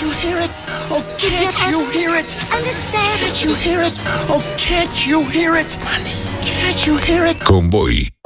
you hear it? Oh, can't you hear it? Understand? Can't you hear it? Oh, can't you hear it? Can't you hear it? Convoy.